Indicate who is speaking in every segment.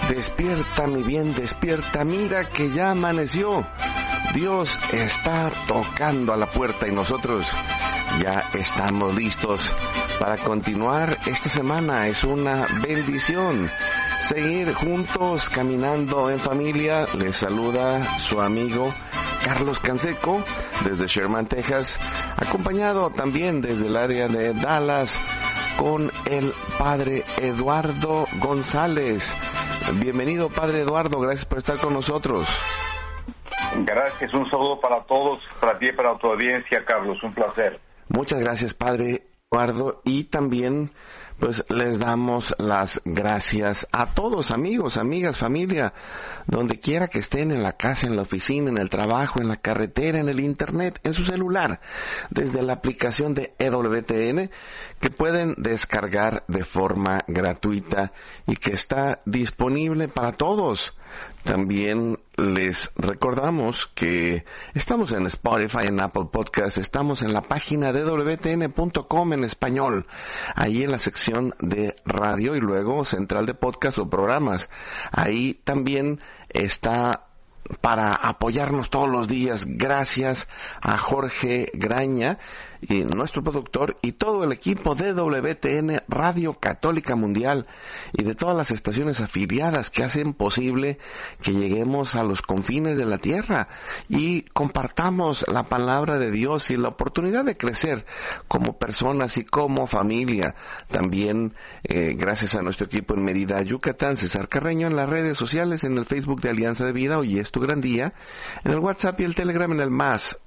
Speaker 1: Despierta, mi bien, despierta, mira que ya amaneció. Dios está tocando a la puerta y nosotros ya estamos listos para continuar esta semana. Es una bendición seguir juntos caminando en familia. Les saluda su amigo Carlos Canseco desde Sherman, Texas, acompañado también desde el área de Dallas con el Padre Eduardo González. Bienvenido, Padre Eduardo, gracias por estar con nosotros.
Speaker 2: Gracias, un saludo para todos, para ti y para tu audiencia, Carlos, un placer.
Speaker 1: Muchas gracias, Padre Eduardo, y también pues les damos las gracias a todos, amigos, amigas, familia, donde quiera que estén, en la casa, en la oficina, en el trabajo, en la carretera, en el internet, en su celular, desde la aplicación de EWTN, que pueden descargar de forma gratuita y que está disponible para todos. También les recordamos que estamos en Spotify, en Apple Podcasts, estamos en la página de wtn.com en español, ahí en la sección de radio y luego central de podcast o programas. Ahí también está para apoyarnos todos los días. Gracias a Jorge Graña, y nuestro productor, y todo el equipo de WTN Radio Católica Mundial y de todas las estaciones afiliadas que hacen posible que lleguemos a los confines de la tierra y compartamos la palabra de Dios y la oportunidad de crecer como personas y como familia. También gracias a nuestro equipo en Mérida, Yucatán, César Carreño, en las redes sociales, en el Facebook de Alianza de Vida, Hoy es tu gran día, en el WhatsApp y el Telegram en el más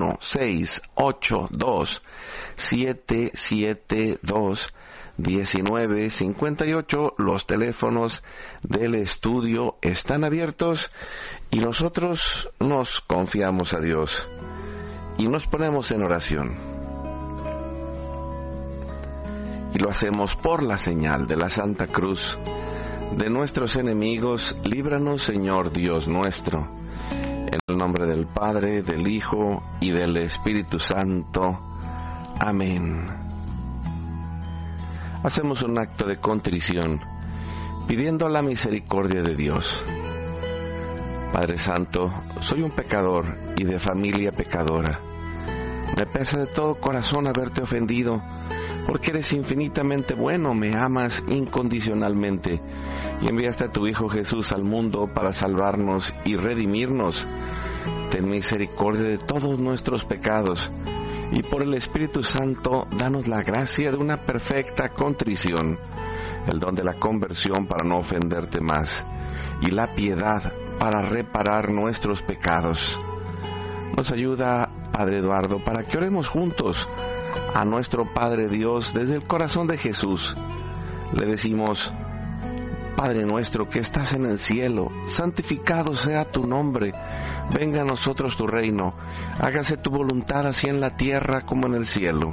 Speaker 1: 1-682-772-1958. Los teléfonos del estudio están abiertos y nosotros nos confiamos a Dios y nos ponemos en oración. Y lo hacemos por la señal de la Santa Cruz de nuestros enemigos. Líbranos, Señor Dios nuestro. En el nombre del Padre, del Hijo y del Espíritu Santo. Amén. Hacemos un acto de contrición, pidiendo la misericordia de Dios. Padre Santo, soy un pecador y de familia pecadora. Me pesa de todo corazón haberte ofendido, porque eres infinitamente bueno, me amas incondicionalmente y enviaste a tu Hijo Jesús al mundo para salvarnos y redimirnos. Ten misericordia de todos nuestros pecados y por el Espíritu Santo danos la gracia de una perfecta contrición, el don de la conversión para no ofenderte más y la piedad para reparar nuestros pecados. Nos ayuda, Padre Eduardo, para que oremos juntos a nuestro Padre Dios desde el corazón de Jesús. Le decimos: Padre nuestro que estás en el cielo, santificado sea tu nombre. Venga a nosotros tu reino. Hágase tu voluntad así en la tierra como en el cielo.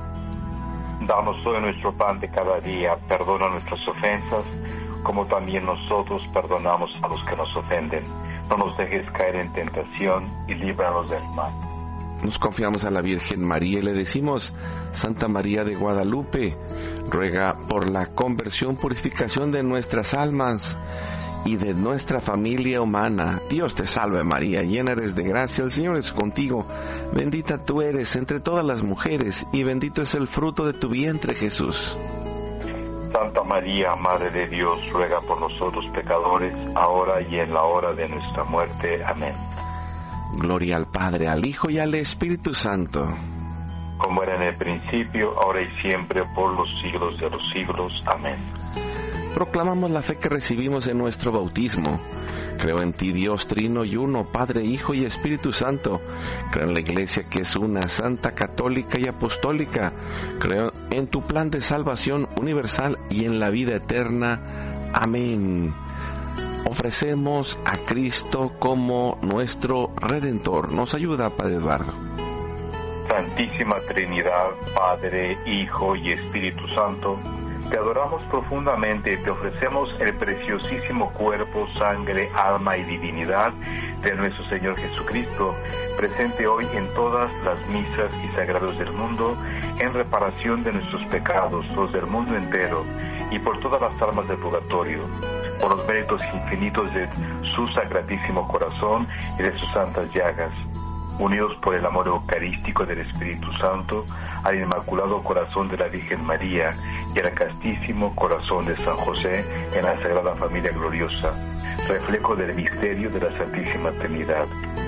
Speaker 2: Danos hoy nuestro pan de cada día. Perdona nuestras ofensas, como también nosotros perdonamos a los que nos ofenden. No nos dejes caer en tentación y líbranos del mal.
Speaker 1: Nos confiamos a la Virgen María y le decimos: Santa María de Guadalupe, ruega por la conversión, purificación de nuestras almas y de nuestra familia humana. Dios te salve María, llena eres de gracia, el Señor es contigo. Bendita tú eres entre todas las mujeres y bendito es el fruto de tu vientre, Jesús.
Speaker 2: Santa María, Madre de Dios, ruega por nosotros pecadores, ahora y en la hora de nuestra muerte. Amén.
Speaker 1: Gloria al Padre, al Hijo y al Espíritu Santo.
Speaker 2: Como era en el principio, ahora y siempre, por los siglos de los siglos. Amén.
Speaker 1: Proclamamos la fe que recibimos en nuestro bautismo. Creo en ti, Dios trino y uno, Padre, Hijo y Espíritu Santo. Creo en la Iglesia que es una, santa, católica y apostólica. Creo en tu plan de salvación universal y en la vida eterna. Amén. Ofrecemos a Cristo como nuestro Redentor. Nos ayuda, Padre Eduardo.
Speaker 2: Santísima Trinidad, Padre, Hijo y Espíritu Santo, te adoramos profundamente y te ofrecemos el preciosísimo cuerpo, sangre, alma y divinidad de nuestro Señor Jesucristo, presente hoy en todas las misas y sagrados del mundo, en reparación de nuestros pecados, los del mundo entero, y por todas las almas del purgatorio. por los méritos infinitos de su sacratísimo corazón y de sus santas llagas, unidos por el amor eucarístico del Espíritu Santo, al Inmaculado Corazón de la Virgen María y al castísimo corazón de San José en la Sagrada Familia Gloriosa, reflejo del misterio de la Santísima Trinidad.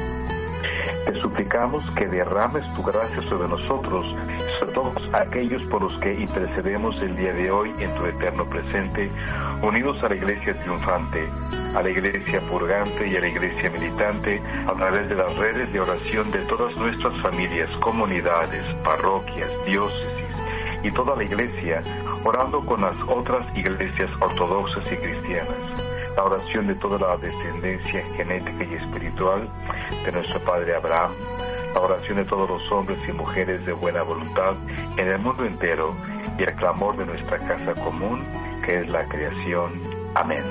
Speaker 2: Te suplicamos que derrames tu gracia sobre nosotros, sobre todos aquellos por los que intercedemos el día de hoy en tu eterno presente, unidos a la Iglesia triunfante, a la Iglesia purgante y a la Iglesia militante, a través de las redes de oración de todas nuestras familias, comunidades, parroquias, diócesis y toda la Iglesia, orando con las otras iglesias ortodoxas y cristianas. La oración de toda la descendencia genética y espiritual de nuestro Padre Abraham, la oración de todos los hombres y mujeres de buena voluntad en el mundo entero y el clamor de nuestra casa común, que es la creación. Amén.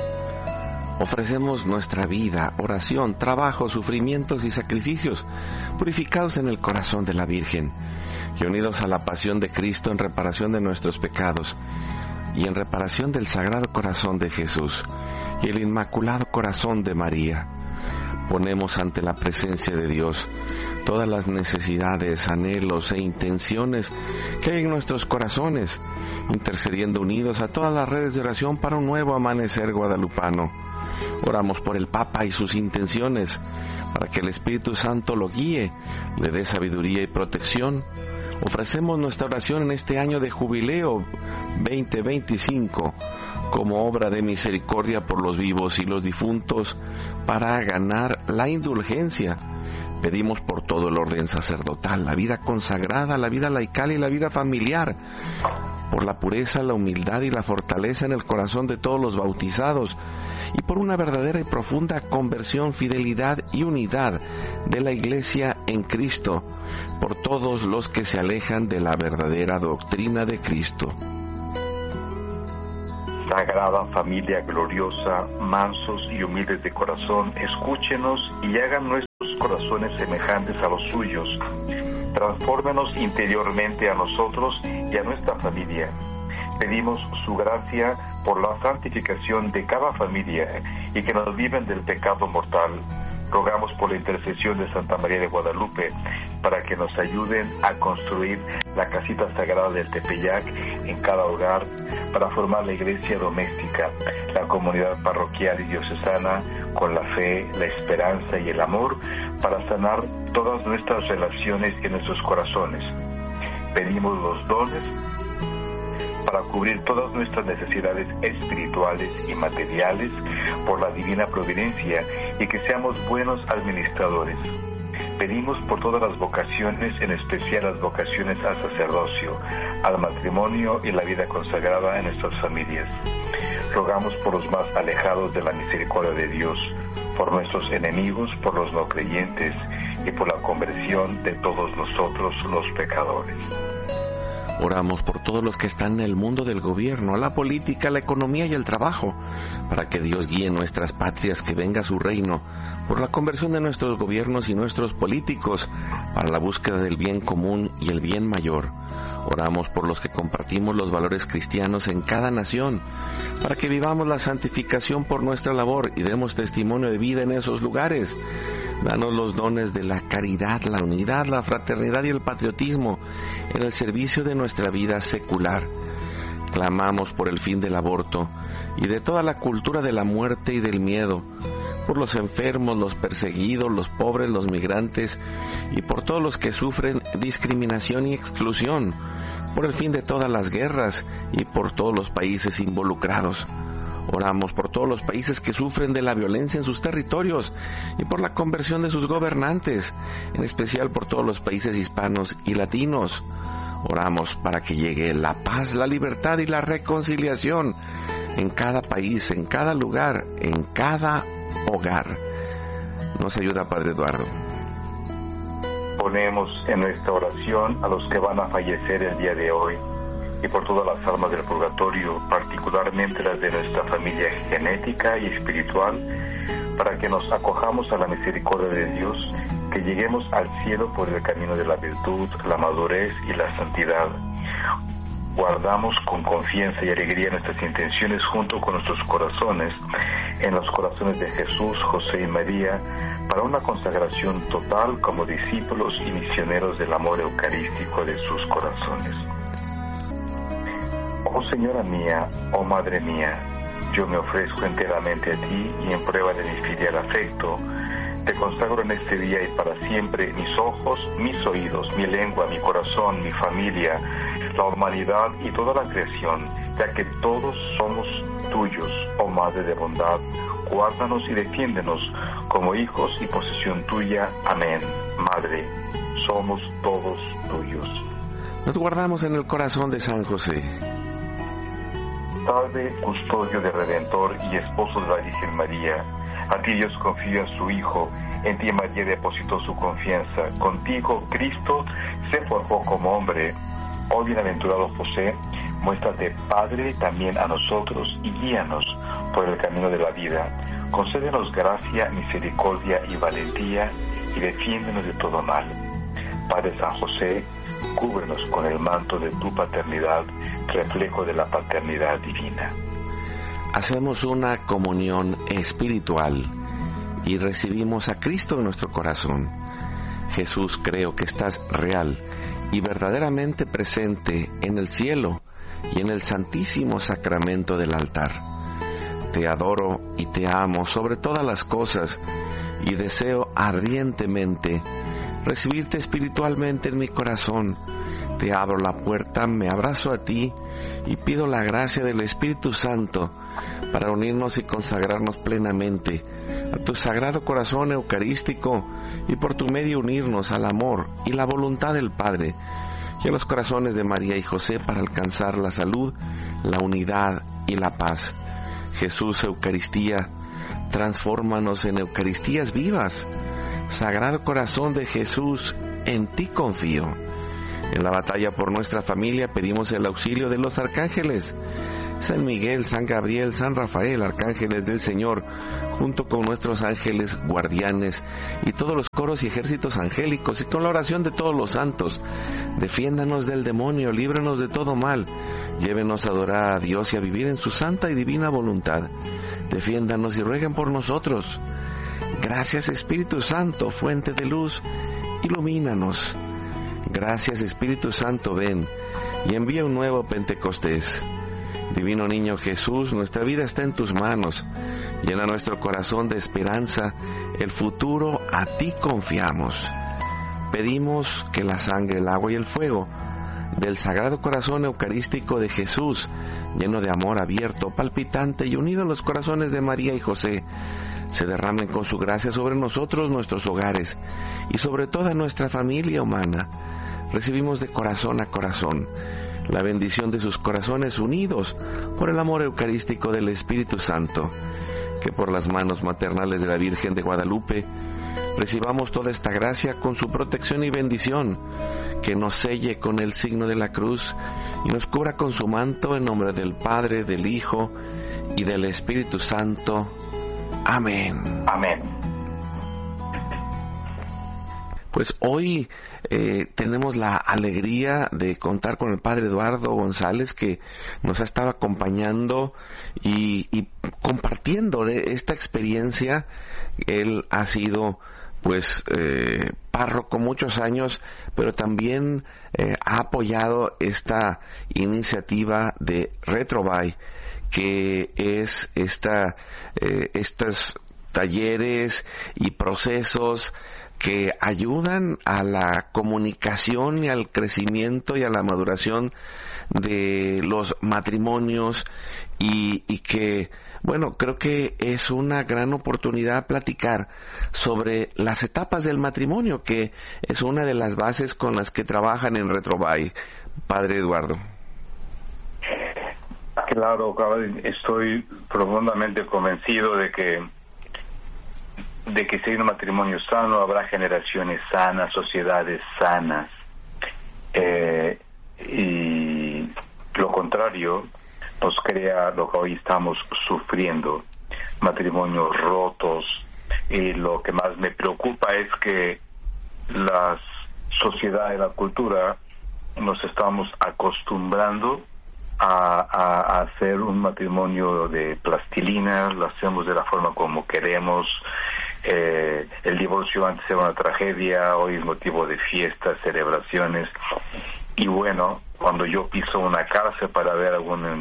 Speaker 1: Ofrecemos nuestra vida, oración, trabajo, sufrimientos y sacrificios, purificados en el corazón de la Virgen y unidos a la pasión de Cristo en reparación de nuestros pecados y en reparación del Sagrado Corazón de Jesús y el Inmaculado Corazón de María. Ponemos ante la presencia de Dios todas las necesidades, anhelos e intenciones que hay en nuestros corazones, intercediendo unidos a todas las redes de oración para un nuevo amanecer guadalupano. Oramos por el Papa y sus intenciones, para que el Espíritu Santo lo guíe, le dé sabiduría y protección. Ofrecemos nuestra oración en este año de jubileo 2025 como obra de misericordia por los vivos y los difuntos para ganar la indulgencia. Pedimos por todo el orden sacerdotal, la vida consagrada, la vida laical y la vida familiar, por la pureza, la humildad y la fortaleza en el corazón de todos los bautizados, y por una verdadera y profunda conversión, fidelidad y unidad de la Iglesia en Cristo, por todos los que se alejan de la verdadera doctrina de Cristo.
Speaker 2: Sagrada Familia Gloriosa, mansos y humildes de corazón, escúchenos y hagan nuestros corazones semejantes a los suyos. Transfórmenos interiormente a nosotros y a nuestra familia. Pedimos su gracia por la santificación de cada familia y que nos libren del pecado mortal. Rogamos por la intercesión de Santa María de Guadalupe para que nos ayuden a construir la casita sagrada del Tepeyac en cada hogar, para formar la iglesia doméstica, la comunidad parroquial y diocesana con la fe, la esperanza y el amor, para sanar todas nuestras relaciones y nuestros corazones. Pedimos los dones para cubrir todas nuestras necesidades espirituales y materiales por la divina providencia y que seamos buenos administradores. Pedimos por todas las vocaciones, en especial las vocaciones al sacerdocio, al matrimonio y la vida consagrada en nuestras familias. Rogamos por los más alejados de la misericordia de Dios, por nuestros enemigos, por los no creyentes y por la conversión de todos nosotros los pecadores.
Speaker 1: Oramos por todos los que están en el mundo del gobierno, la política, la economía y el trabajo, para que Dios guíe nuestras patrias, que venga su reino, por la conversión de nuestros gobiernos y nuestros políticos, para la búsqueda del bien común y el bien mayor. Oramos por los que compartimos los valores cristianos en cada nación, para que vivamos la santificación por nuestra labor y demos testimonio de vida en esos lugares. Danos los dones de la caridad, la unidad, la fraternidad y el patriotismo en el servicio de nuestra vida secular. Clamamos por el fin del aborto y de toda la cultura de la muerte y del miedo, por los enfermos, los perseguidos, los pobres, los migrantes y por todos los que sufren discriminación y exclusión, por el fin de todas las guerras y por todos los países involucrados. Oramos por todos los países que sufren de la violencia en sus territorios y por la conversión de sus gobernantes, en especial por todos los países hispanos y latinos. Oramos para que llegue la paz, la libertad y la reconciliación en cada país, en cada lugar, en cada hogar. Nos ayuda Padre Eduardo.
Speaker 2: Ponemos en nuestra oración a los que van a fallecer el día de hoy y por todas las almas del purgatorio, particularmente las de nuestra familia genética y espiritual, para que nos acojamos a la misericordia de Dios, que lleguemos al cielo por el camino de la virtud, la madurez y la santidad. guardamos con confianza y alegría nuestras intenciones junto con nuestros corazones en los corazones de Jesús, José y María, para una consagración total como discípulos y misioneros del amor eucarístico de sus corazones. Oh Señora mía, oh Madre mía, yo me ofrezco enteramente a ti y en prueba de mi filial afecto, te consagro en este día y para siempre mis ojos, mis oídos, mi lengua, mi corazón, mi familia, la humanidad y toda la creación, ya que todos somos tuyos, oh Madre de bondad, guárdanos y defiéndenos como hijos y posesión tuya. Amén. Madre, somos todos tuyos.
Speaker 1: Nos guardamos en el corazón de San José.
Speaker 2: Padre, custodio del Redentor y esposo de la Virgen María, a ti Dios confía a su Hijo, en ti María depositó su confianza, contigo Cristo se forjó como hombre. Oh bienaventurado José, muéstrate Padre también a nosotros y guíanos por el camino de la vida. Concédenos gracia, misericordia y valentía y defiéndenos de todo mal. Padre San José, cúbrenos con el manto de tu paternidad, reflejo de la paternidad divina.
Speaker 1: Hacemos una comunión espiritual y recibimos a Cristo en nuestro corazón. Jesús, creo que estás real y verdaderamente presente en el cielo y en el santísimo sacramento del altar. Te adoro y te amo sobre todas las cosas y deseo ardientemente recibirte espiritualmente en mi corazón. Te abro la puerta, me abrazo a ti y pido la gracia del Espíritu Santo para unirnos y consagrarnos plenamente a tu sagrado corazón eucarístico y por tu medio unirnos al amor y la voluntad del Padre y a los corazones de María y José para alcanzar la salud, la unidad y la paz. Jesús, Eucaristía, transfórmanos en Eucaristías vivas. Sagrado corazón de Jesús, en ti confío. En la batalla por nuestra familia pedimos el auxilio de los arcángeles, San Miguel, San Gabriel, San Rafael, arcángeles del Señor, junto con nuestros ángeles guardianes y todos los coros y ejércitos angélicos, y con la oración de todos los santos. Defiéndanos del demonio, líbranos de todo mal, llévenos a adorar a Dios y a vivir en su santa y divina voluntad. Defiéndanos y rueguen por nosotros. Gracias Espíritu Santo, fuente de luz, ilumínanos. Gracias Espíritu Santo, ven y envía un nuevo Pentecostés. Divino Niño Jesús, nuestra vida está en tus manos. Llena nuestro corazón de esperanza, el futuro a ti confiamos. Pedimos que la sangre, el agua y el fuego del Sagrado Corazón Eucarístico de Jesús, lleno de amor abierto, palpitante y unido a los corazones de María y José, se derramen con su gracia sobre nosotros, nuestros hogares y sobre toda nuestra familia humana. Recibimos de corazón a corazón la bendición de sus corazones unidos por el amor eucarístico del Espíritu Santo. Que por las manos maternales de la Virgen de Guadalupe recibamos toda esta gracia con su protección y bendición, que nos selle con el signo de la cruz y nos cubra con su manto, en nombre del Padre, del Hijo y del Espíritu Santo. Amén.
Speaker 2: Amén.
Speaker 1: Pues hoy tenemos la alegría de contar con el Padre Eduardo González, que nos ha estado acompañando y compartiendo esta experiencia. Él ha sido párroco muchos años, pero también ha apoyado esta iniciativa de Retrobay, que es estos talleres y procesos que ayudan a la comunicación y al crecimiento y a la maduración de los matrimonios, y que, bueno, creo que es una gran oportunidad platicar sobre las etapas del matrimonio, que es una de las bases con las que trabajan en Retrobay. Padre Eduardo.
Speaker 2: Claro, estoy profundamente convencido de que si hay un matrimonio sano, habrá generaciones sanas, sociedades sanas. Y lo contrario nos crea lo que hoy estamos sufriendo, matrimonios rotos. Y lo que más me preocupa es que la sociedad y la cultura nos estamos acostumbrando a hacer un matrimonio de plastilina, lo hacemos de la forma como queremos. El divorcio antes era una tragedia, hoy es motivo de fiestas, celebraciones. Y bueno, cuando yo piso una cárcel para ver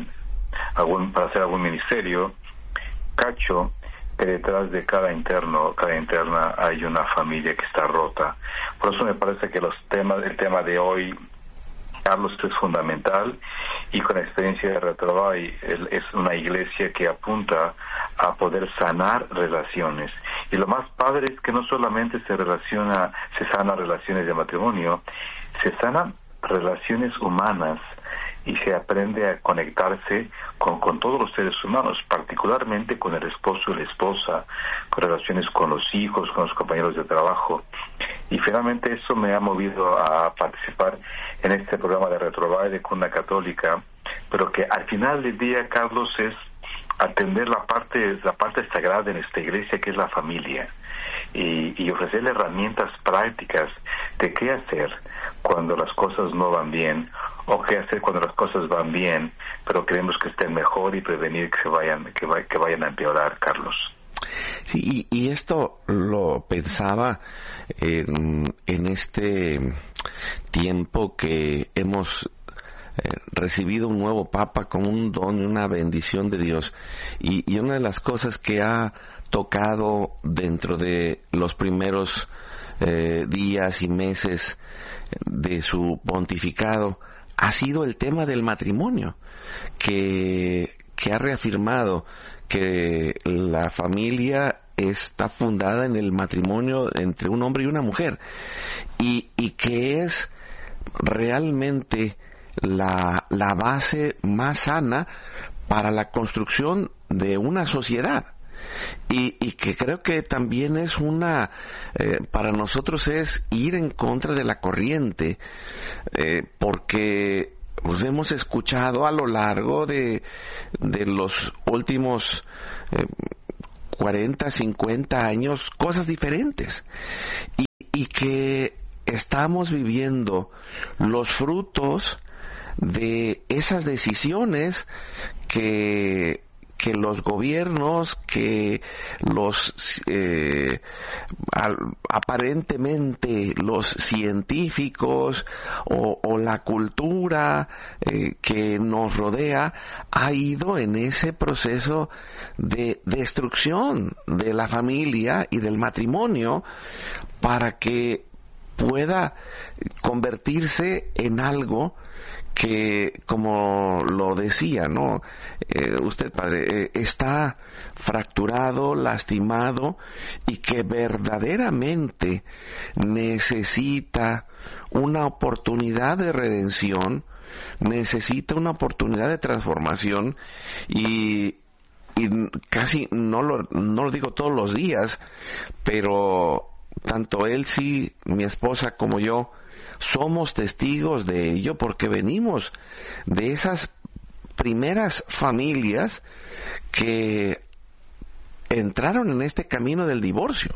Speaker 2: para hacer algún ministerio, cacho que detrás de cada interna hay una familia que está rota. Por eso me parece que el tema de hoy, Carlos, es fundamental, y con la experiencia de Retrovai es una iglesia que apunta a poder sanar relaciones. Y lo más padre es que no solamente se sanan relaciones de matrimonio, se sanan relaciones humanas y se aprende a conectarse con todos los seres humanos, particularmente con el esposo y la esposa, con relaciones con los hijos, con los compañeros de trabajo. Y finalmente eso me ha movido a participar en este programa de Retrovai de Cuna Católica, pero que al final del día, Carlos, es atender la parte sagrada de nuestra iglesia, que es la familia, y ofrecerle herramientas prácticas de qué hacer cuando las cosas no van bien, o qué hacer cuando las cosas van bien, pero queremos que estén mejor, y prevenir que vayan a empeorar, Carlos.
Speaker 1: Sí, y esto lo pensaba en este tiempo que hemos recibido un nuevo Papa como un don y una bendición de Dios, y una de las cosas que ha tocado dentro de los primeros días y meses de su pontificado ha sido el tema del matrimonio, que ha reafirmado que la familia está fundada en el matrimonio entre un hombre y una mujer, y que es realmente la base más sana para la construcción de una sociedad. Y que creo que también es para nosotros es ir en contra de la corriente, porque pues hemos escuchado a lo largo de los últimos 40, 50 años cosas diferentes, y que estamos viviendo los frutos de esas decisiones que los gobiernos, que aparentemente los científicos o la cultura que nos rodea ha ido en ese proceso de destrucción de la familia y del matrimonio para que pueda convertirse en algo que, como lo decía, ¿no? Usted, padre, está fracturado, lastimado, y que verdaderamente necesita una oportunidad de redención, necesita una oportunidad de transformación, y casi no lo digo todos los días, pero tanto él, sí, mi esposa, como yo somos testigos de ello, porque venimos de esas primeras familias que entraron en este camino del divorcio,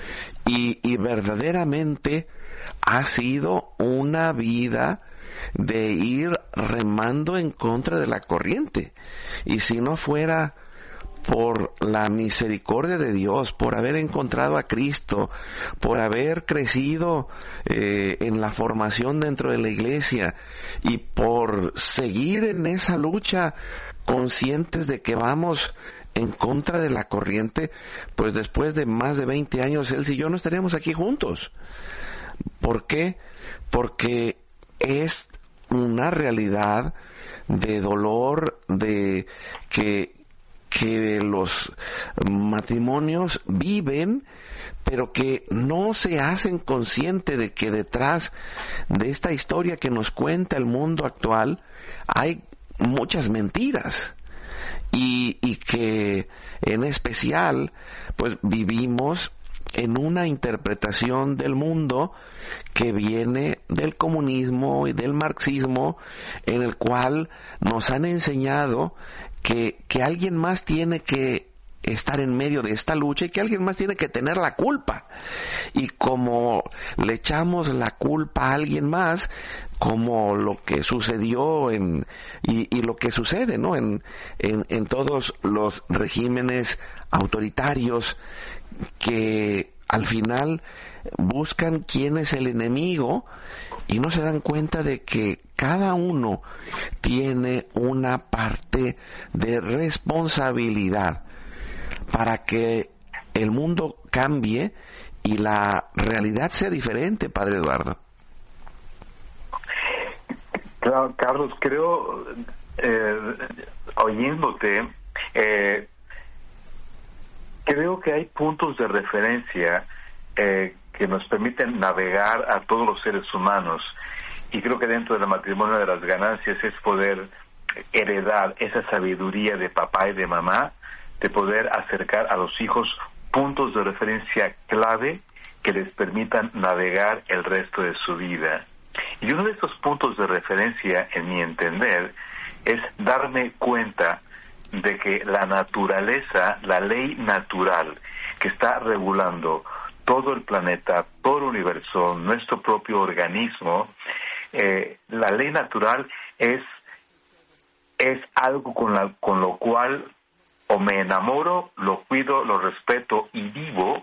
Speaker 1: y verdaderamente ha sido una vida de ir remando en contra de la corriente. Y si no fuera por la misericordia de Dios, por haber encontrado a Cristo, por haber crecido en la formación dentro de la iglesia, y por seguir en esa lucha conscientes de que vamos en contra de la corriente, pues después de más de 20 años, él y yo no estaríamos aquí juntos. ¿Por qué? Porque es una realidad de dolor, de que los matrimonios viven, pero que no se hacen consciente de que detrás de esta historia que nos cuenta el mundo actual hay muchas mentiras, y que en especial pues vivimos en una interpretación del mundo que viene del comunismo y del marxismo, en el cual nos han enseñado que alguien más tiene que estar en medio de esta lucha y que alguien más tiene que tener la culpa. Y como le echamos la culpa a alguien más, como lo que sucedió y lo que sucede, ¿no? en todos los regímenes autoritarios, que al final buscan quién es el enemigo y no se dan cuenta de que cada uno tiene una parte de responsabilidad para que el mundo cambie y la realidad sea diferente, Padre Eduardo.
Speaker 2: Claro, Carlos, creo, oyéndote, creo que hay puntos de referencia que nos permiten navegar a todos los seres humanos, y creo que dentro del matrimonio de las ganancias es poder heredar esa sabiduría de papá y de mamá, de poder acercar a los hijos puntos de referencia clave que les permitan navegar el resto de su vida. Y uno de estos puntos de referencia, en mi entender, es darme cuenta de que la naturaleza, la ley natural que está regulando todo el planeta, todo el universo, nuestro propio organismo, la ley natural es algo con lo cual o me enamoro, lo cuido, lo respeto y vivo,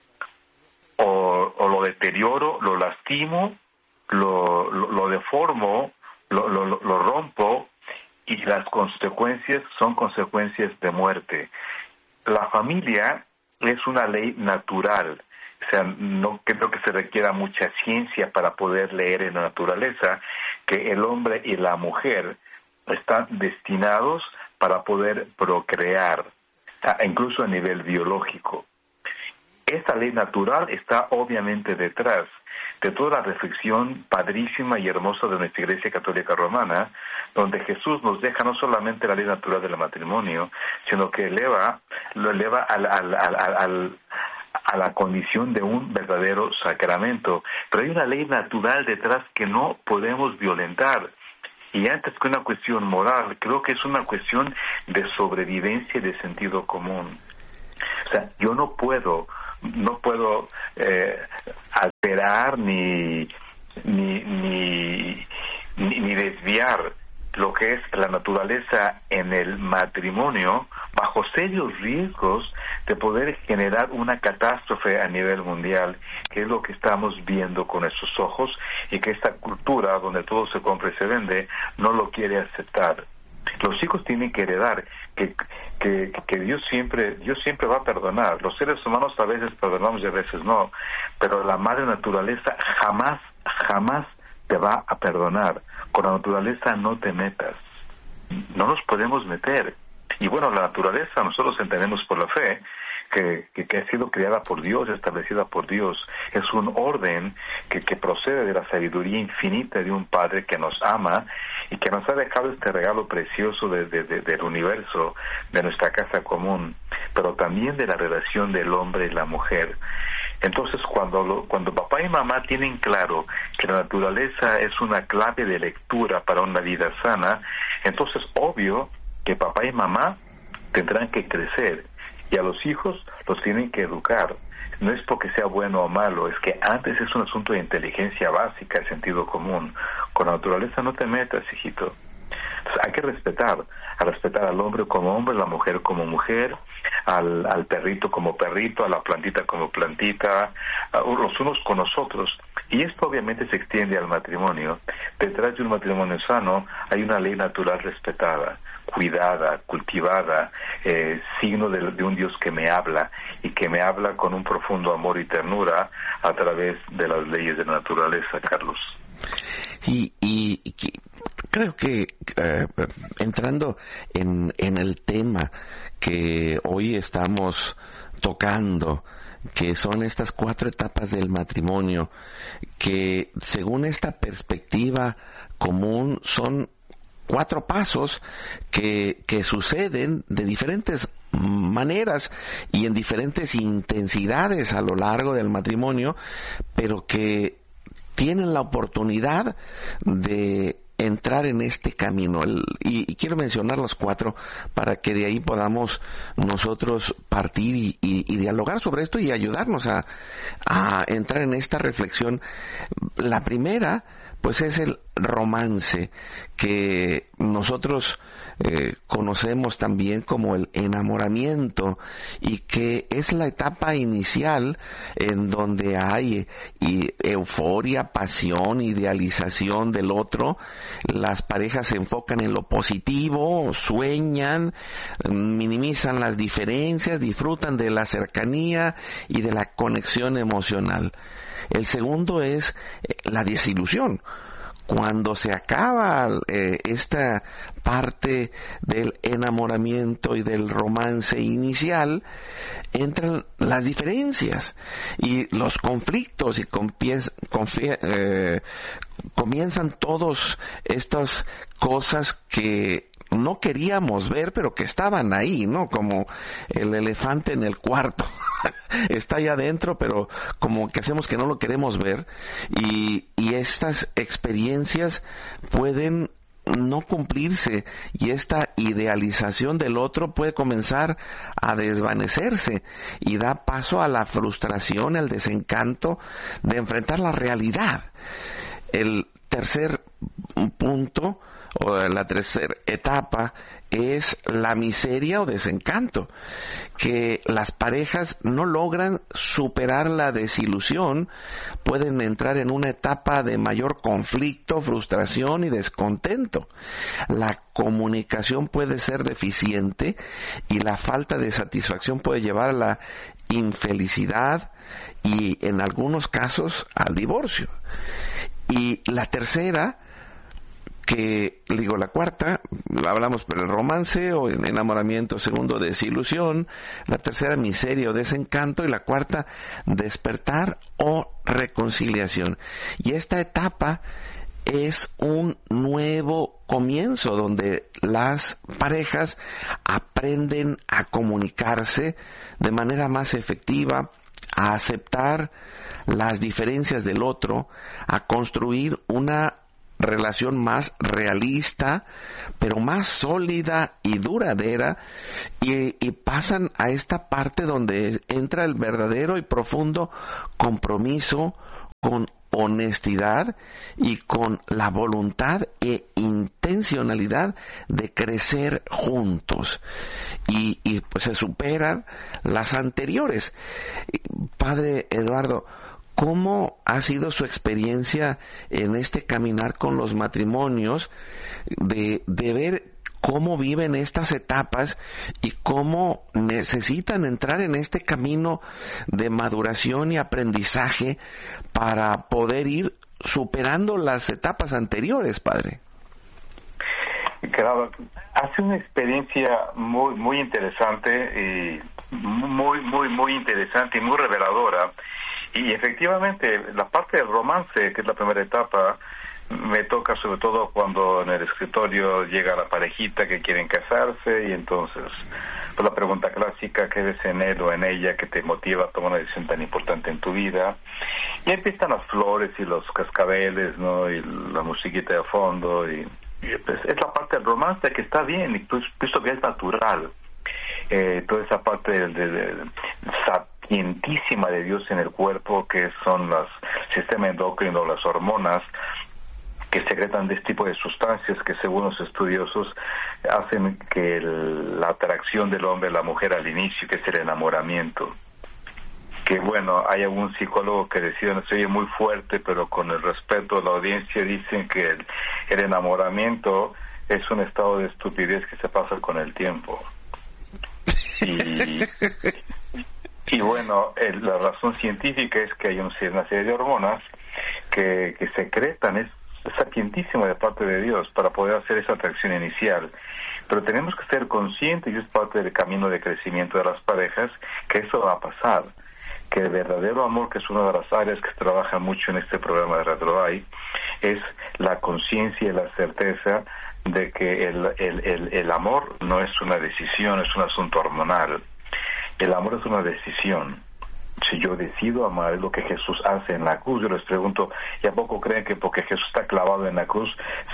Speaker 2: o lo deterioro, lo lastimo, lo deformo, lo rompo, y las consecuencias son consecuencias de muerte. La familia es una ley natural. O sea, no creo que se requiera mucha ciencia para poder leer en la naturaleza que el hombre y la mujer están destinados para poder procrear, incluso a nivel biológico. Esta ley natural está obviamente detrás de toda la reflexión padrísima y hermosa de nuestra Iglesia Católica Romana, donde Jesús nos deja no solamente la ley natural del matrimonio, sino que lo eleva a la condición de un verdadero sacramento. Pero hay una ley natural detrás que no podemos violentar. Y antes que una cuestión moral, creo que es una cuestión de sobrevivencia y de sentido común. O sea, yo no puedo alterar ni desviar lo que es la naturaleza en el matrimonio, bajo serios riesgos de poder generar una catástrofe a nivel mundial, que es lo que estamos viendo con nuestros ojos, y que esta cultura donde todo se compra y se vende no lo quiere aceptar. Los hijos tienen que heredar que Dios siempre va a perdonar. Los seres humanos a veces perdonamos y a veces no, pero la madre naturaleza jamás te va a perdonar. Con la naturaleza no te metas. No nos podemos meter. Y bueno, la naturaleza nosotros entendemos por la fe que ha sido creada por Dios, establecida por Dios. Es un orden que procede de la sabiduría infinita de un Padre que nos ama y que nos ha dejado este regalo precioso del universo, de nuestra casa común, pero también de la relación del hombre y la mujer. Entonces, cuando papá y mamá tienen claro que la naturaleza es una clave de lectura para una vida sana, entonces obvio que papá y mamá tendrán que crecer y a los hijos los tienen que educar. No es porque sea bueno o malo, es que antes es un asunto de inteligencia básica, de sentido común. Con la naturaleza no te metas, hijito. Entonces hay que respetar al hombre como hombre, a la mujer como mujer, al perrito como perrito, a la plantita como plantita, los unos con los otros. Y esto obviamente se extiende al matrimonio. Detrás de un matrimonio sano hay una ley natural respetada, cuidada, cultivada, signo de un Dios que me habla, y que me habla con un profundo amor y ternura a través de las leyes de la naturaleza, Carlos.
Speaker 1: Y creo que entrando en el tema que hoy estamos tocando, que son estas 4 etapas del matrimonio, que según esta perspectiva común son 4 pasos que suceden de diferentes maneras y en diferentes intensidades a lo largo del matrimonio, pero que tienen la oportunidad de entrar en este camino. Y quiero mencionar los 4 para que de ahí podamos nosotros partir y dialogar sobre esto y ayudarnos a entrar en esta reflexión. La primera, pues, es el romance, que nosotros conocemos también como el enamoramiento, y que es la etapa inicial en donde hay euforia, pasión, idealización del otro. Las parejas se enfocan en lo positivo, sueñan, minimizan las diferencias, disfrutan de la cercanía y de la conexión emocional. El segundo es la desilusión. Cuando se acaba esta parte del enamoramiento y del romance inicial, entran las diferencias y los conflictos, y comienzan todas estas cosas que no queríamos ver, pero que estaban ahí, ¿no? Como el elefante en el cuarto. Está allá adentro, pero como que hacemos que no lo queremos ver, y estas experiencias pueden no cumplirse, y esta idealización del otro puede comenzar a desvanecerse y da paso a la frustración, al desencanto de enfrentar la realidad. El tercer punto, o la tercera etapa, es la miseria o desencanto, que las parejas no logran superar la desilusión, pueden entrar en una etapa de mayor conflicto, frustración y descontento. La comunicación puede ser deficiente y la falta de satisfacción puede llevar a la infelicidad y, en algunos casos, al divorcio. Y la tercera, la cuarta, hablamos por el romance o el enamoramiento, segundo, desilusión, la tercera, miseria o desencanto, y la cuarta, despertar o reconciliación. Y esta etapa es un nuevo comienzo donde las parejas aprenden a comunicarse de manera más efectiva, a aceptar las diferencias del otro, a construir una relación más realista, pero más sólida y duradera, y pasan a esta parte donde entra el verdadero y profundo compromiso con honestidad y con la voluntad e intencionalidad de crecer juntos, y pues se superan las anteriores. Padre Eduardo, ¿cómo ha sido su experiencia en este caminar con los matrimonios, de ver cómo viven estas etapas y cómo necesitan entrar en este camino de maduración y aprendizaje para poder ir superando las etapas anteriores, padre?
Speaker 2: Claro, hace una experiencia muy muy interesante, y muy interesante y muy reveladora. Y efectivamente, la parte del romance, que es la primera etapa, me toca sobre todo cuando en el escritorio llega la parejita que quieren casarse, y entonces, pues la pregunta clásica, ¿qué ves en él o en ella que te motiva a tomar una decisión tan importante en tu vida? Y empiezan las flores y los cascabeles, ¿no? Y la musiquita de fondo, y pues es la parte del romance que está bien, y pues pienso que es natural. Toda esa parte de sapientísima de Dios en el cuerpo, que son el sistema endocrino, las hormonas que secretan de este tipo de sustancias que, según los estudiosos, hacen que la atracción del hombre a la mujer al inicio, que es el enamoramiento. Que bueno, hay algún psicólogo que decía, no se oye muy fuerte, pero con el respeto de la audiencia, dicen que el enamoramiento es un estado de estupidez que se pasa con el tiempo. Y bueno, la razón científica es que hay una serie de hormonas que secretan, es sapientísima de parte de Dios para poder hacer esa atracción inicial. Pero tenemos que ser conscientes, y es parte del camino de crecimiento de las parejas, que eso va a pasar, que el verdadero amor, que es una de las áreas que se trabaja mucho en este programa de RetroAI, es la conciencia y la certeza de que el amor no es una decisión, es un asunto hormonal. El amor es una decisión. Si yo decido amar, es lo que Jesús hace en la cruz. Yo les pregunto, ¿y a poco creen que porque Jesús está clavado en la cruz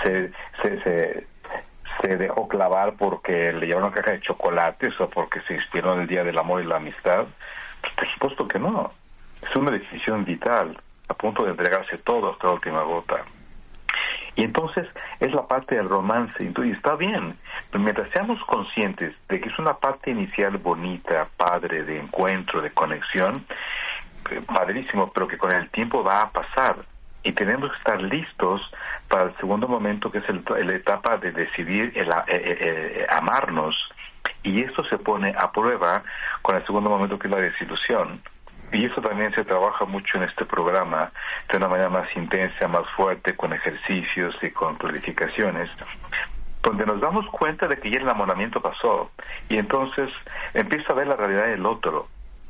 Speaker 2: se dejó clavar porque le llevaron una caja de chocolates o porque se inspiró en el Día del Amor y la Amistad? Pues por supuesto que no. Es una decisión vital, a punto de entregarse todo hasta la última gota. Y entonces es la parte del romance, y está bien, pero mientras seamos conscientes de que es una parte inicial bonita, padre, de encuentro, de conexión, padrísimo, pero que con el tiempo va a pasar, y tenemos que estar listos para el segundo momento, que es la etapa de decidir amarnos, y esto se pone a prueba con el segundo momento, que es la desilusión. Y eso también se trabaja mucho en este programa de una manera más intensa, más fuerte, con ejercicios y con clarificaciones, donde nos damos cuenta de que ya el enamoramiento pasó, y entonces empiezo a ver la realidad del otro.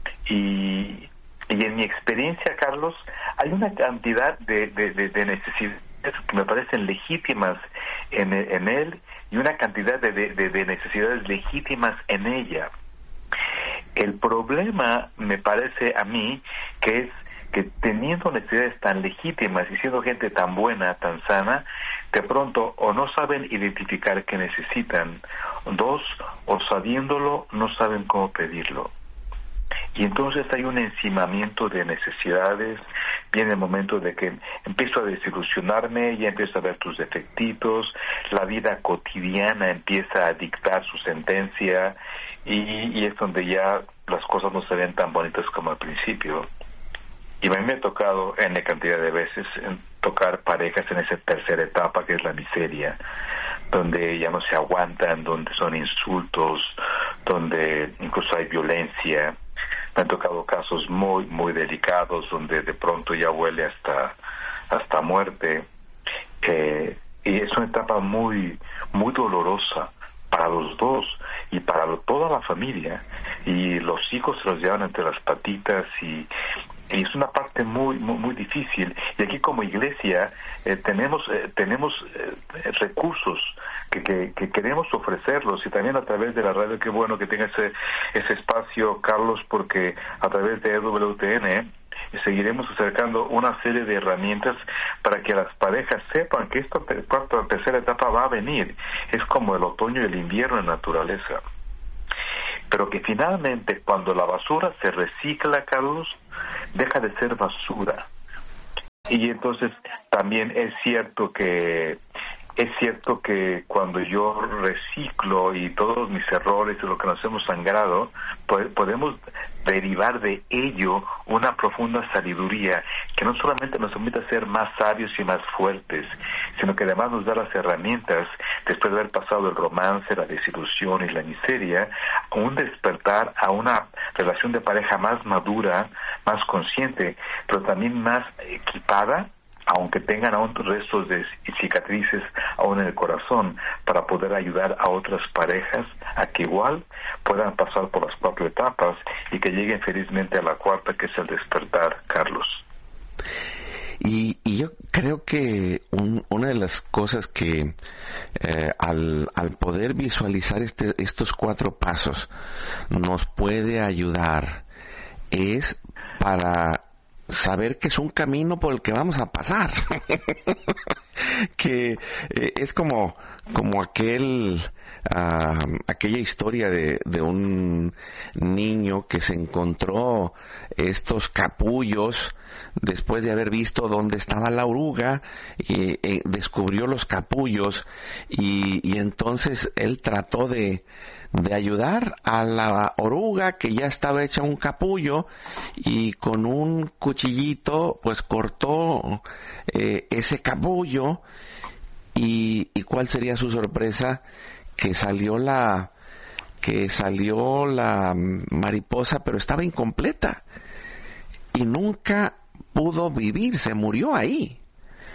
Speaker 2: Y en mi experiencia, Carlos, hay una cantidad de necesidades que me parecen legítimas en él, y una cantidad de necesidades legítimas en ella. El problema, me parece a mí, que es que teniendo necesidades tan legítimas y siendo gente tan buena, tan sana, de pronto o no saben identificar qué necesitan, dos, o sabiéndolo, no saben cómo pedirlo. Y entonces hay un encimamiento de necesidades, viene el momento de que empiezo a desilusionarme, ya empiezo a ver tus defectitos, la vida cotidiana empieza a dictar su sentencia, y es donde ya las cosas no se ven tan bonitas como al principio. Y a mí me ha tocado N cantidad de veces tocar parejas en esa tercera etapa, que es la miseria, donde ya no se aguantan, donde son insultos, donde incluso hay violencia. Me han tocado casos muy, muy delicados, donde de pronto ya huele hasta muerte. Y es una etapa muy, muy dolorosa para los dos y para toda la familia. Y los hijos se los llevan entre las patitas, y es una parte muy, muy, muy difícil. Y aquí como iglesia tenemos recursos que queremos ofrecerlos, y también a través de la radio. Qué bueno que tenga ese espacio, Carlos, porque a través de EWTN seguiremos acercando una serie de herramientas para que las parejas sepan que esta tercera etapa va a venir. Es como el otoño y el invierno en naturaleza. Pero que finalmente, cuando la basura se recicla, Carlos, deja de ser basura. Y entonces también es cierto que cuando yo reciclo y todos mis errores y lo que nos hemos sangrado, podemos derivar de ello una profunda sabiduría que no solamente nos permite ser más sabios y más fuertes, sino que además nos da las herramientas, después de haber pasado el romance, la desilusión y la miseria, a un despertar a una relación de pareja más madura, más consciente, pero también más equipada, aunque tengan aún restos de cicatrices aún en el corazón, para poder ayudar a otras parejas a que igual puedan pasar por las 4 etapas y que lleguen felizmente a la cuarta, que es el despertar, Carlos.
Speaker 1: Y yo creo que una de las cosas que al poder visualizar estos 4 pasos nos puede ayudar es para saber que es un camino por el que vamos a pasar. Que es como aquella historia de un niño que se encontró estos capullos después de haber visto dónde estaba la oruga, y descubrió los capullos, y entonces él trató de ayudar a la oruga, que ya estaba hecha un capullo, y con un cuchillito pues cortó ese capullo, y ¿cuál sería su sorpresa? Que salió la mariposa, pero estaba incompleta y nunca pudo vivir, se murió ahí.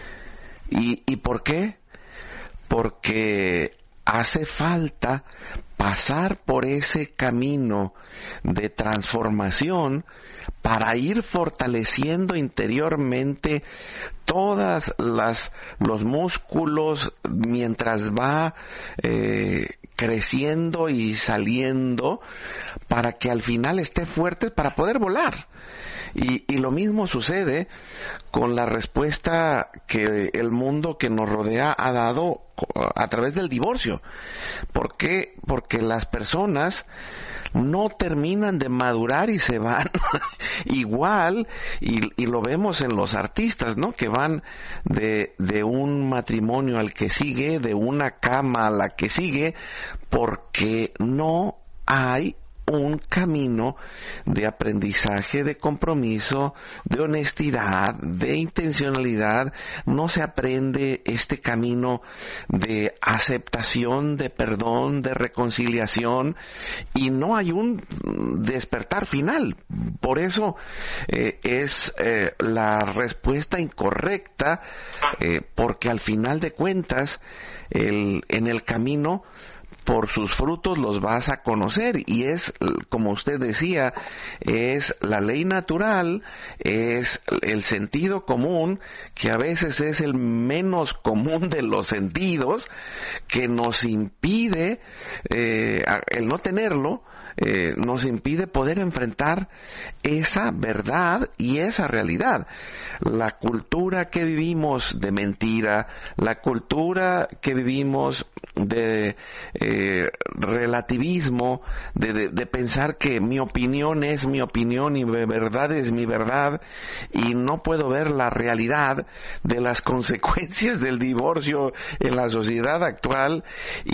Speaker 1: ¿Y por qué? Porque hace falta pasar por ese camino de transformación para ir fortaleciendo interiormente todas los músculos mientras va creciendo y saliendo, para que al final esté fuerte para poder volar. Y lo mismo sucede con la respuesta que el mundo que nos rodea ha dado a través del divorcio. ¿Por qué? Porque las personas no terminan de madurar y se van igual, y lo vemos en los artistas, ¿no? Que van de un matrimonio al que sigue, de una cama a la que sigue, porque no hay un camino de aprendizaje, de compromiso, de honestidad, de intencionalidad. No se aprende este camino de aceptación, de perdón, de reconciliación, y no hay un despertar final. Por eso es la respuesta incorrecta, porque al final de cuentas en el camino, por sus frutos los vas a conocer, y es, como usted decía, es la ley natural, es el sentido común, que a veces es el menos común de los sentidos, que nos impide, el no tenerlo, nos impide poder enfrentar esa verdad y esa realidad. La cultura que vivimos de mentira, la cultura que vivimos de relativismo, de pensar que mi opinión es mi opinión y mi verdad es mi verdad, y no puedo ver la realidad de las consecuencias del divorcio en la sociedad actual,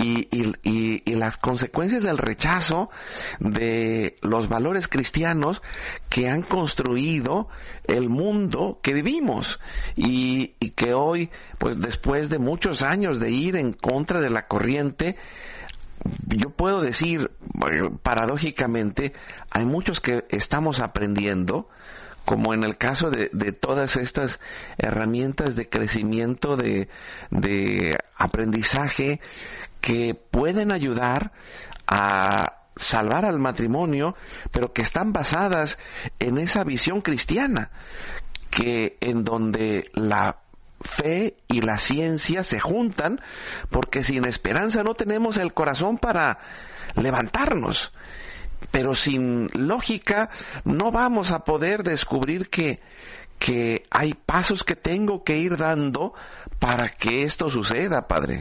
Speaker 1: y las consecuencias del rechazo de los valores cristianos que han construido el mundo que vivimos, y que hoy, pues después de muchos años de ir en contra de la corriente, yo puedo decir, paradójicamente, hay muchos que estamos aprendiendo, como en el caso de todas estas herramientas de crecimiento, de aprendizaje, que pueden ayudar a salvar al matrimonio, pero que están basadas en esa visión cristiana, que en donde la fe y la ciencia se juntan, porque sin esperanza no tenemos el corazón para levantarnos, pero sin lógica no vamos a poder descubrir que hay pasos que tengo que ir dando para que esto suceda, Padre.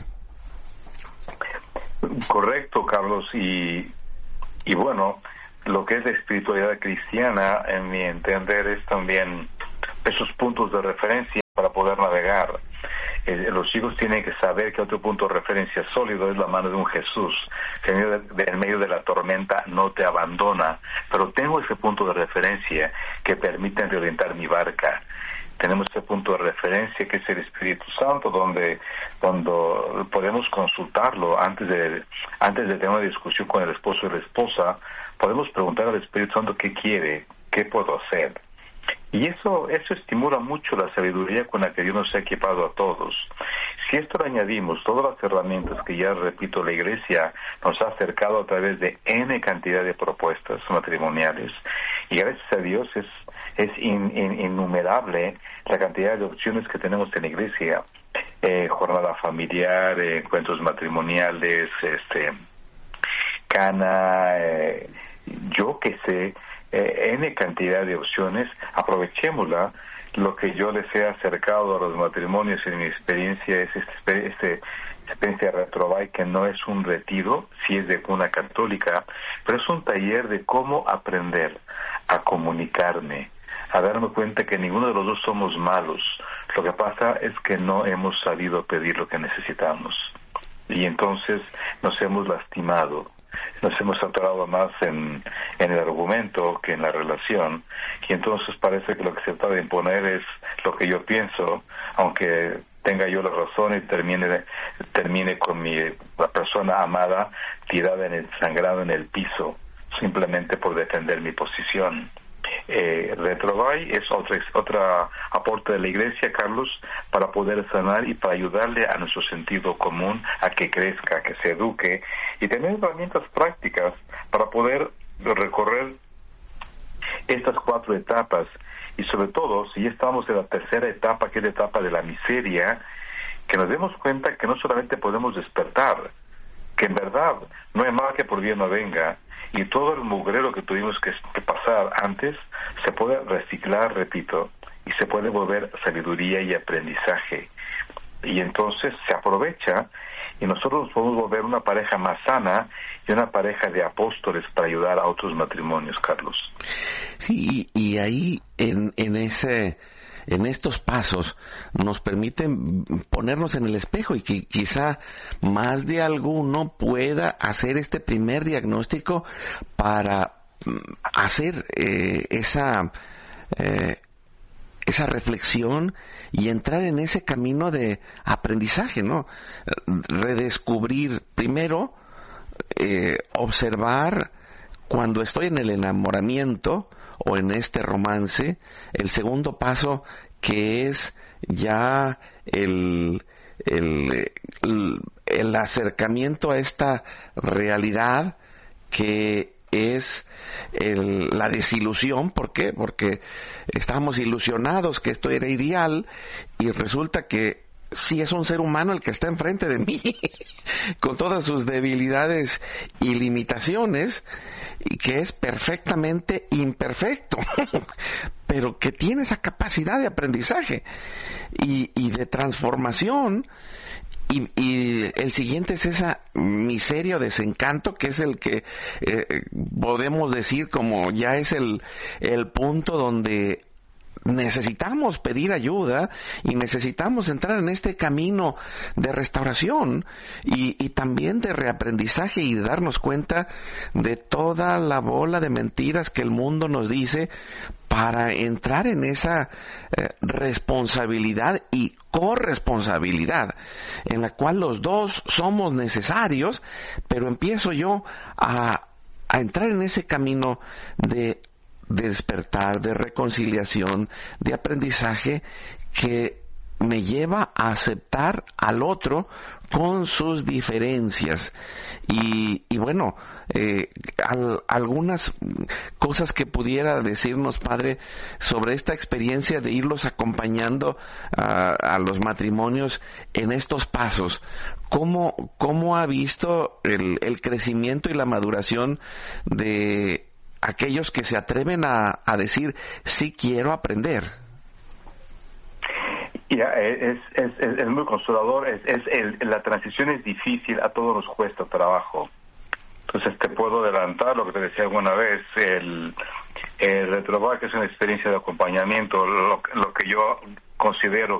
Speaker 2: Correcto, Carlos, y bueno, lo que es la espiritualidad cristiana, en mi entender, es también esos puntos de referencia para poder navegar. Los chicos tienen que saber que otro punto de referencia sólido es la mano de un Jesús, que en medio de la tormenta no te abandona, pero tengo ese punto de referencia que permite reorientar mi barca. Tenemos ese punto de referencia que es el Espíritu Santo, donde podemos consultarlo antes de tener una discusión con el esposo y la esposa. Podemos preguntar al Espíritu Santo qué quiere, qué puedo hacer. Y eso estimula mucho la sabiduría con la que Dios nos ha equipado a todos. Si esto le añadimos todas las herramientas que, ya repito, la Iglesia nos ha acercado a través de N cantidad de propuestas matrimoniales, y gracias a Dios es innumerable la cantidad de opciones que tenemos en la Iglesia, jornada familiar, encuentros matrimoniales, cana, yo que sé, N cantidad de opciones. Aprovechémosla. Lo que yo les he acercado a los matrimonios en mi experiencia es esta experiencia Retrovai, que no es un retiro, sí es de cuna católica, pero es un taller de cómo aprender a comunicarme, a darme cuenta que ninguno de los dos somos malos. Lo que pasa es que no hemos sabido pedir lo que necesitamos, y entonces nos hemos lastimado. Nos hemos atorado más en el argumento que en la relación, y entonces parece que lo que se trata de imponer es lo que yo pienso, aunque tenga yo la razón, y termine con la persona amada tirada sangrada en el piso, simplemente por defender mi posición. Retrovai es otra aporte de la Iglesia, Carlos, para poder sanar y para ayudarle a nuestro sentido común a que crezca, a que se eduque, y tener herramientas prácticas para poder recorrer estas 4 etapas. Y sobre todo, si ya estamos en la tercera etapa, que es la etapa de la miseria, que nos demos cuenta que no solamente podemos despertar, que en verdad no hay mal que por bien no venga, y todo el mugrero que tuvimos que pasar antes se puede reciclar, repito, y se puede volver sabiduría y aprendizaje. Y entonces se aprovecha y nosotros podemos volver una pareja más sana y una pareja de apóstoles para ayudar a otros matrimonios, Carlos.
Speaker 1: Sí, y ahí en estos pasos nos permiten ponernos en el espejo y que quizá más de alguno pueda hacer este primer diagnóstico para hacer esa reflexión y entrar en ese camino de aprendizaje, ¿no? Redescubrir primero, observar cuando estoy en el enamoramiento o en este romance, el segundo paso que es ya el acercamiento a esta realidad que es la desilusión. ¿Por qué? Porque estábamos ilusionados que esto era ideal y resulta que sí es un ser humano el que está enfrente de mí con todas sus debilidades y limitaciones, y que es perfectamente imperfecto pero que tiene esa capacidad de aprendizaje y de transformación. Y el siguiente es esa miseria o desencanto, que es el que podemos decir como ya es el punto donde necesitamos pedir ayuda y necesitamos entrar en este camino de restauración y también de reaprendizaje y de darnos cuenta de toda la bola de mentiras que el mundo nos dice para entrar en esa responsabilidad y corresponsabilidad en la cual los dos somos necesarios, pero empiezo yo a entrar en ese camino de despertar, de reconciliación, de aprendizaje que me lleva a aceptar al otro con sus diferencias. Y bueno, algunas cosas que pudiera decirnos, Padre, sobre esta experiencia de irlos acompañando a los matrimonios en estos pasos. ¿Cómo ha visto el crecimiento y la maduración de aquellos que se atreven a decir, sí quiero aprender?
Speaker 2: Es muy consolador. La transición es difícil, a todos nos cuesta trabajo. Entonces te puedo adelantar lo que te decía alguna vez, el Retrovai, que es una experiencia de acompañamiento, lo que yo considero